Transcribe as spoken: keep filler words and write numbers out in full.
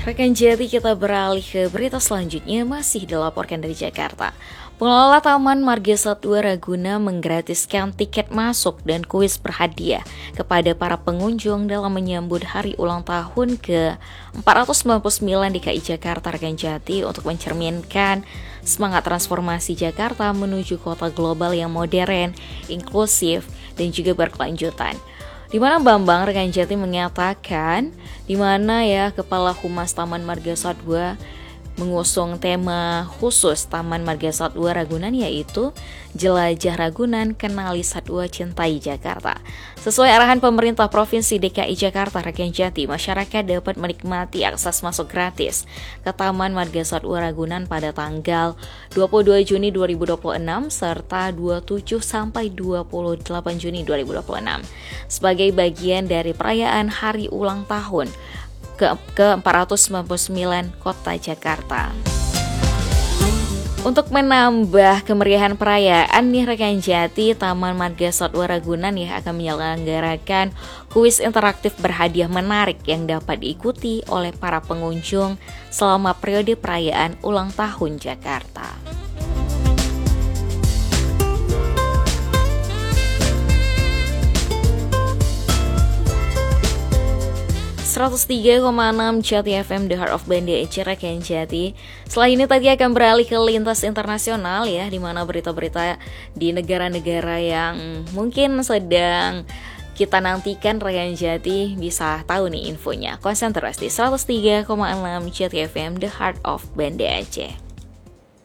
Rekan Jati, kita beralih ke berita selanjutnya, masih dilaporkan dari Jakarta. Pengelola Taman Marga Satwa Ragunan menggratiskan tiket masuk dan kuis berhadiah kepada para pengunjung dalam menyambut hari ulang tahun ke empat ratus sembilan puluh sembilan D K I Jakarta Rekan Jati, untuk mencerminkan semangat transformasi Jakarta menuju kota global yang modern, inklusif, dan juga berkelanjutan. Di mana Bambang Rekan Jati mengatakan, di mana ya Kepala Humas Taman Marga Satwa mengusung tema khusus Taman Marga Satwa Ragunan, yaitu Jelajah Ragunan, Kenali Satwa, Cintai Jakarta. Sesuai arahan pemerintah Provinsi D K I Jakarta Rekan Jati, masyarakat dapat menikmati akses masuk gratis ke Taman Marga Satwa Ragunan pada tanggal dua puluh dua Juni dua ribu dua puluh enam serta dua puluh tujuh sampai dua puluh delapan Juni dua ribu dua puluh enam sebagai bagian dari perayaan hari ulang tahun ke empat ratus sembilan puluh sembilan Kota Jakarta. Untuk menambah kemeriahan perayaan nih Rekan Jati, Taman Marga Satwa Ragunan ya akan menyelenggarakan kuis interaktif berhadiah menarik yang dapat diikuti oleh para pengunjung selama periode perayaan ulang tahun Jakarta. seratus tiga koma enam Jati F M, The Heart of Banda Aceh Rekan Jati. Setelah ini tadi akan beralih ke lintas internasional ya, di mana berita-berita di negara-negara yang mungkin sedang kita nantikan Rekan Jati bisa tahu nih infonya. Konsentrasi seratus tiga koma enam Jati F M, The Heart of Banda Aceh.